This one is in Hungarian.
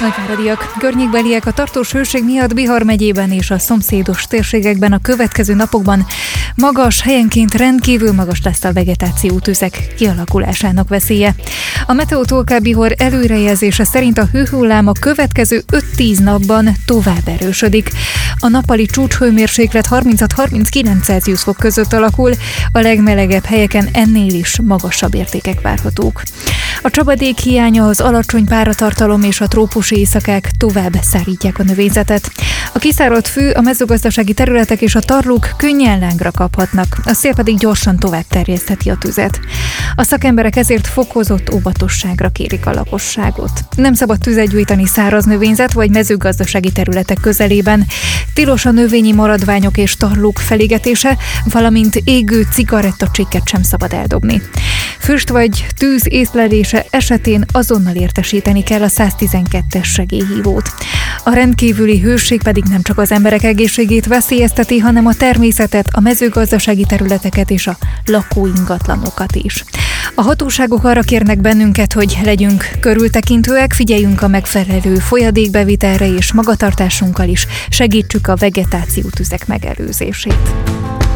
Nagyváradiak, környékbeliek a tartós hőség miatt Bihar megyében és a szomszédos térségekben a következő napokban magas, helyenként rendkívül magas lesz a vegetációtüzek kialakulásának veszélye. A Meteotolká Bihar előrejelzése szerint a hőhullám a következő 5-10 napban tovább erősödik. A nappali csúcshőmérséklet 36-39 Celsius fok között alakul, a legmelegebb helyeken ennél is magasabb értékek várhatók. A csapadék hiánya, az alacsony páratartalom és a trópusi éjszakák tovább szárítják a növényzetet. A kiszáradt fű, a mezőgazdasági területek és a tarlók könnyen lángra kaphatnak, a szél pedig gyorsan tovább terjesztheti a tüzet. A szakemberek ezért fokozott óvatosságra kérik a lakosságot. Nem szabad tüzet gyújtani száraz növényzet vagy mezőgazdasági területek közelében. Tilos a növényi maradványok és tarlók felégetése, valamint égő cigarettacséket sem szabad eldobni. Füst vagy tűz észlelése esetén azonnal értesíteni kell a 112-es segélyhívót. A rendkívüli hőség pedig nem csak az emberek egészségét veszélyezteti, hanem a természetet, a mezőgazdasági területeket és a lakóingatlanokat is. A hatóságok arra kérnek bennünket, hogy legyünk körültekintőek, figyeljünk a megfelelő folyadékbevitelre és magatartásunkkal is segítsük a vegetációtüzek megelőzését.